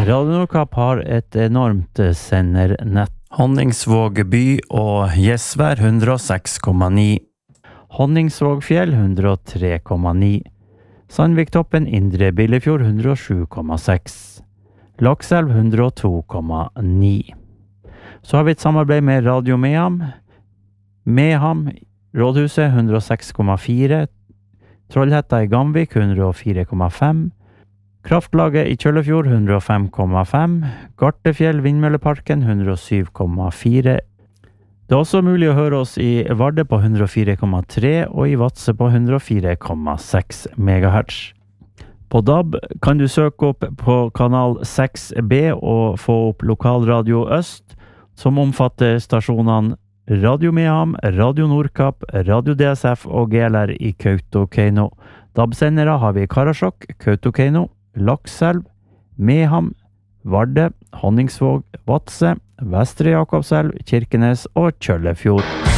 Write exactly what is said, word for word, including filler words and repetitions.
Radio Nordkapp har et enormt sendernett. Honningsvåg by og Gjesvær hundre og seks komma ni. Honningsvågfjell hundre og tre komma ni. Sandviktoppen Indre Billefjord hundre og sju komma seks. Lakselv hundre og to komma ni. Så har vi et samarbeid med Radio Meham. Meham, Rådhuset hundre og seks komma fire. Trollhetta i Gamvik hundre og fire komma fem. Kraftlaget i Kjøllefjord hundre og fem komma fem. Gartefjell Vindmølleparken hundre og syv komma fire. Det er også mulig å høre oss i Varde på hundre og fire komma tre og i Vadsø på hundre og fire komma seks megahertz. På D A B kan du søke opp på kanal seks B og få opp Lokalradio Øst, som omfatter stasjonene Radio Meham, Radio Nordkapp, Radio D S F og G L R i Kautokeino. D A B-sendere har vi Karasjok, Kautokeino, Lakselv, Meham, Varde, Honningsvåg, Vadsø, Vestre Jakobselv, Kirkenes og Kjøllefjord.